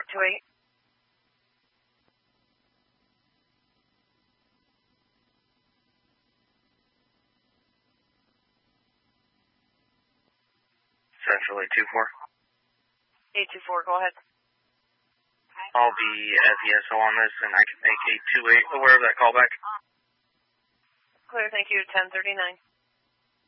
828. Central 824. 824, go ahead. I'll be at the SO on this, and I can make 828 aware of that callback. Clear, thank you, 1039.